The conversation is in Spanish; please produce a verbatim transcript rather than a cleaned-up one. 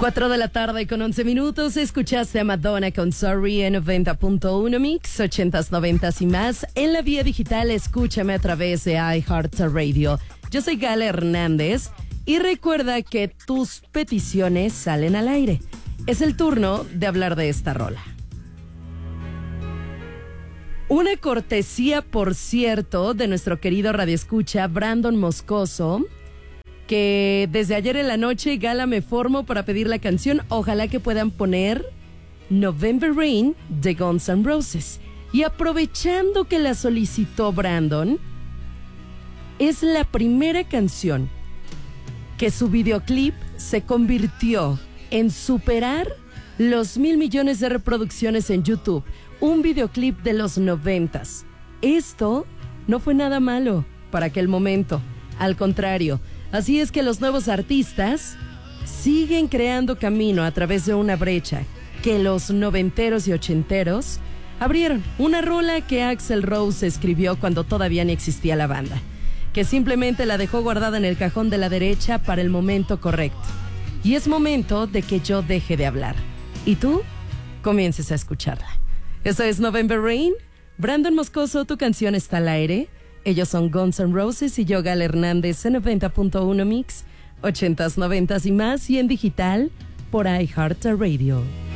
Cuatro de la tarde con once minutos, escuchaste a Madonna con Sorry en noventa punto uno Mix, ochentas, noventas y más. En la vía digital, escúchame a través de iHeartRadio. Yo soy Gala Hernández y recuerda que tus peticiones salen al aire. Es el turno de hablar de esta rola. Una cortesía, por cierto, de nuestro querido radioescucha Brandon Moscoso, que desde ayer en la noche, Gala, me formo para pedir la canción. Ojalá que puedan poner November Rain de Guns N' Roses. Y aprovechando que la solicitó Brandon, es la primera canción que su videoclip se convirtió en superar los mil millones de reproducciones en YouTube. Un videoclip de los noventas. Esto no fue nada malo para aquel momento. Al contrario. Así es que los nuevos artistas siguen creando camino a través de una brecha que los noventeros y ochenteros abrieron. Una rola que Axl Rose escribió cuando todavía ni existía la banda, que simplemente la dejó guardada en el cajón de la derecha para el momento correcto. Y es momento de que yo deje de hablar y tú comiences a escucharla. Eso es November Rain. Brandon Moscoso, tu canción está al aire. Ellos son Guns N' Roses y yo, Gala Hernández, en noventa punto uno Mix, ochentas, noventas y más, y en digital por iHeartRadio.